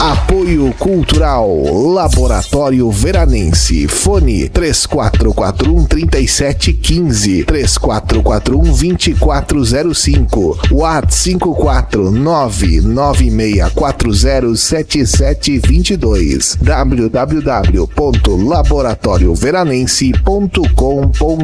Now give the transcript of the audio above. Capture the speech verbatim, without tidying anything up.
Apoio Cultural Laboratório Veranense. Fone três quatro quatro um, três sete um cinco, três quatro quatro um, dois quatro zero cinco, WhatsApp cinco quatro nove nove seis quatro zero sete sete dois dois, w w w ponto laboratório veranense ponto com ponto br.